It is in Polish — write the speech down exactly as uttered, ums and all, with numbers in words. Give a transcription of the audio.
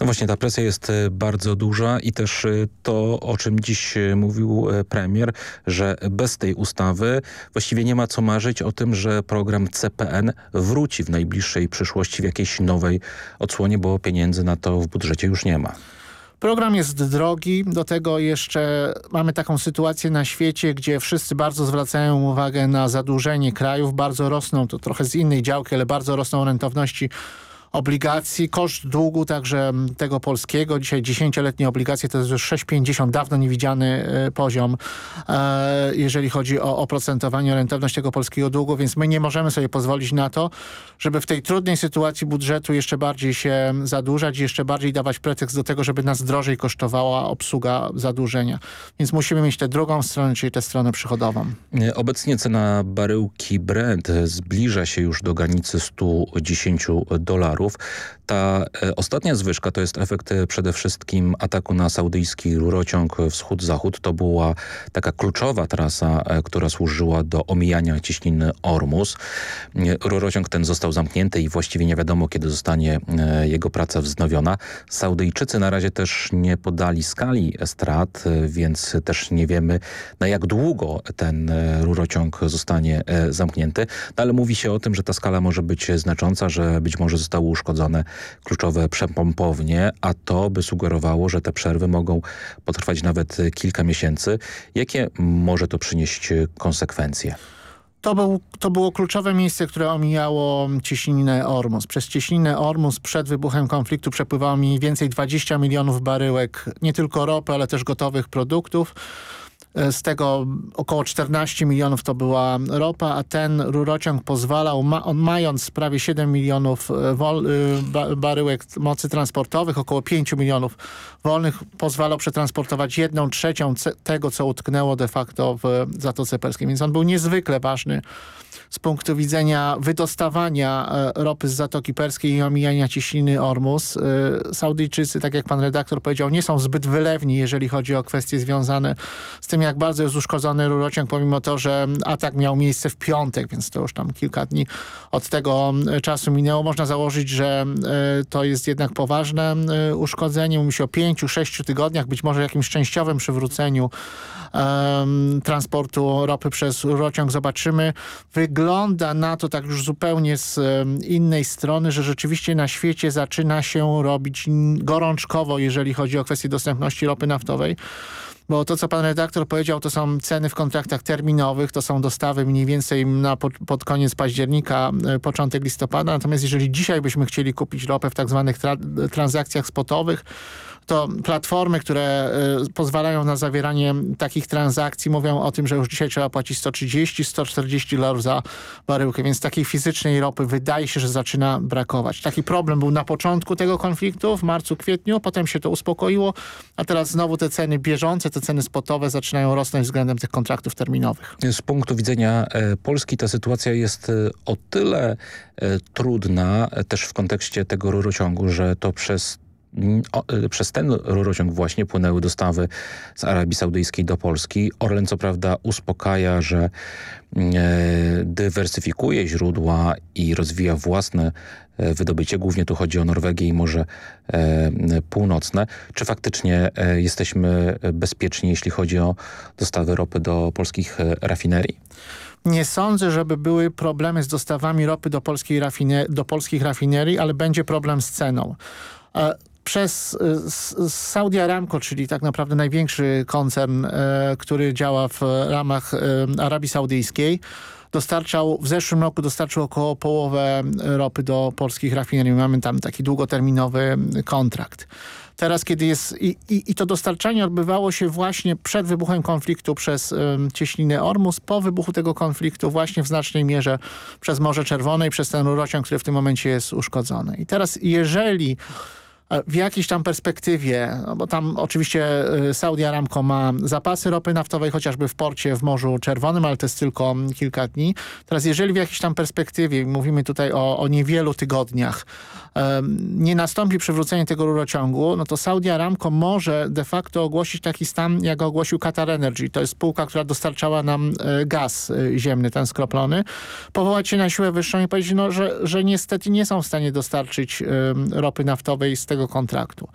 No właśnie, ta presja jest e, bardzo duża i też e, to, o czym dziś e, mówił e, premier, że bez tej ustawy właściwie nie ma co marzyć o tym, że program C P N wróci w najbliższej przyszłości w jakiejś nowej odsłonie, bo pieniędzy na to w budżecie już nie ma. Program jest drogi, do tego jeszcze mamy taką sytuację na świecie, gdzie wszyscy bardzo zwracają uwagę na zadłużenie krajów, bardzo rosną, to trochę z innej działki, ale bardzo rosną rentowności obligacji, koszt długu także tego polskiego. Dzisiaj dziesięcioletnie obligacje to jest już sześć pięćdziesiąt, dawno niewidziany y, poziom, e, jeżeli chodzi o oprocentowanie, o rentowność tego polskiego długu, więc my nie możemy sobie pozwolić na to, żeby w tej trudnej sytuacji budżetu jeszcze bardziej się zadłużać, jeszcze bardziej dawać pretekst do tego, żeby nas drożej kosztowała obsługa zadłużenia. Więc musimy mieć tę drugą stronę, czyli tę stronę przychodową. Obecnie cena baryłki Brent zbliża się już do granicy stu dziesięciu dolarów. Ta e, ostatnia zwyżka to jest efekt e, przede wszystkim ataku na saudyjski rurociąg wschód-zachód. To była taka kluczowa trasa, e, która służyła do omijania cieśniny Ormus. E, rurociąg ten został zamknięty i właściwie nie wiadomo, kiedy zostanie e, jego praca wznowiona. Saudyjczycy na razie też nie podali skali strat, e, więc też nie wiemy, na jak długo ten e, rurociąg zostanie e, zamknięty. No, ale mówi się o tym, że ta skala może być znacząca, że być może zostały uszkodzone kluczowe przepompownie, a to by sugerowało, że te przerwy mogą potrwać nawet kilka miesięcy. Jakie może to przynieść konsekwencje? To, był, to było kluczowe miejsce, które omijało cieśninę Ormus. Przez cieśninę Ormus przed wybuchem konfliktu przepływało mniej więcej dwadzieścia milionów baryłek nie tylko ropy, ale też gotowych produktów. Z tego około czternaście milionów to była ropa, a ten rurociąg pozwalał, ma, on mając prawie siedem milionów wol, ba, baryłek mocy transportowych, około pięć milionów wolnych, pozwalał przetransportować jedną trzecią tego, co utknęło de facto w Zatoce Perskiej. Więc on był niezwykle ważny z punktu widzenia wydostawania ropy z Zatoki Perskiej i omijania cieśniny Ormus. Saudyjczycy, tak jak pan redaktor powiedział, nie są zbyt wylewni, jeżeli chodzi o kwestie związane z tym, jak bardzo jest uszkodzony rurociąg, pomimo to, że atak miał miejsce w piątek, więc to już tam kilka dni od tego czasu minęło. Można założyć, że to jest jednak poważne uszkodzenie. Mówi się o pięciu, sześciu tygodniach, być może jakimś częściowym przywróceniu um, transportu ropy przez rurociąg. Zobaczymy. Wygląda na to tak już zupełnie z um, innej strony, że rzeczywiście na świecie zaczyna się robić gorączkowo, jeżeli chodzi o kwestię dostępności ropy naftowej. Bo to, co pan redaktor powiedział, to są ceny w kontraktach terminowych, to są dostawy mniej więcej na, pod koniec października, początek listopada. Natomiast jeżeli dzisiaj byśmy chcieli kupić ropę w tak zwanych tra transakcjach spotowych, to platformy, które y, pozwalają na zawieranie takich transakcji, mówią o tym, że już dzisiaj trzeba płacić sto trzydzieści do stu czterdziestu dolarów za baryłkę, więc takiej fizycznej ropy wydaje się, że zaczyna brakować. Taki problem był na początku tego konfliktu, w marcu, kwietniu, potem się to uspokoiło, a teraz znowu te ceny bieżące, te ceny spotowe zaczynają rosnąć względem tych kontraktów terminowych. Z punktu widzenia e, Polski ta sytuacja jest e, o tyle e, trudna, e, też w kontekście tego rurociągu, że to przez O, przez ten rurociąg właśnie płynęły dostawy z Arabii Saudyjskiej do Polski. Orlen co prawda uspokaja, że e, dywersyfikuje źródła i rozwija własne e, wydobycie. Głównie tu chodzi o Norwegię i Morze e, Północne. Czy faktycznie e, jesteśmy bezpieczni, jeśli chodzi o dostawy ropy do polskich e, rafinerii? Nie sądzę, żeby były problemy z dostawami ropy do, polskiej rafine do polskich rafinerii, ale będzie problem z ceną. E, Przez Saudi Aramco, czyli tak naprawdę największy koncern, e, który działa w ramach e, Arabii Saudyjskiej, dostarczał, w zeszłym roku dostarczył około połowę ropy do polskich rafinerii. Mamy tam taki długoterminowy kontrakt. Teraz, kiedy jest... I, i, i to dostarczanie odbywało się właśnie przed wybuchem konfliktu przez um, cieśninę Ormus, po wybuchu tego konfliktu właśnie w znacznej mierze przez Morze Czerwone i przez ten rurociąg, który w tym momencie jest uszkodzony. I teraz, jeżeli w jakiejś tam perspektywie, no bo tam oczywiście Saudi Aramco ma zapasy ropy naftowej, chociażby w porcie w Morzu Czerwonym, ale to jest tylko kilka dni. Teraz jeżeli w jakiejś tam perspektywie, mówimy tutaj o, o niewielu tygodniach, um, nie nastąpi przywrócenie tego rurociągu, no to Saudi Aramco może de facto ogłosić taki stan, jak ogłosił Qatar Energy. To jest spółka, która dostarczała nam e, gaz e, ziemny, ten skroplony. Powołać się na siłę wyższą i powiedzieć, no, że, że niestety nie są w stanie dostarczyć e, ropy naftowej z tego kontraktu.